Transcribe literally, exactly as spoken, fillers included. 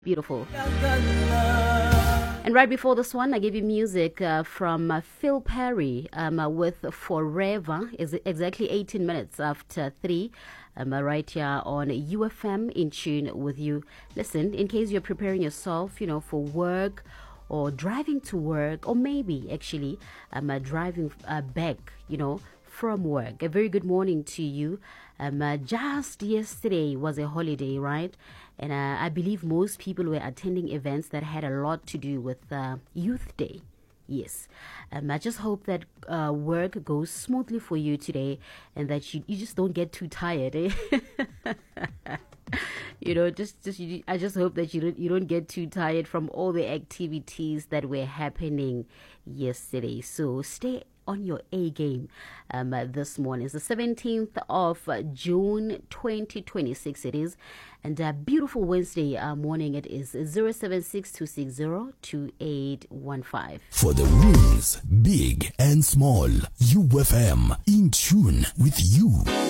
Beautiful. And right before this one, I gave you music uh, from uh, Phil Perry um, uh, with Forever. Is exactly eighteen minutes after three. Um, uh, right here on U F M, in tune with you. Listen, in case you're preparing yourself, you know, for work or driving to work, or maybe actually um, uh, driving uh, back, you know, from work. A very good morning to you. Um, uh, just yesterday was a holiday, right? And uh, I believe most people were attending events that had a lot to do with uh, Youth Day. Yes. Um, I just hope that uh, work goes smoothly for you today and that you, you just don't get too tired. Eh? You know, just, just you, I just hope that you don't, you don't get too tired from all the activities that were happening yesterday. So stay on your A game um, uh, this morning. It's the seventeenth of uh, June twenty twenty-six it is, and a uh, beautiful Wednesday uh, morning it is. Zero seven six two six zero two eight one five. For the wins, big and small, U F M, in tune with you.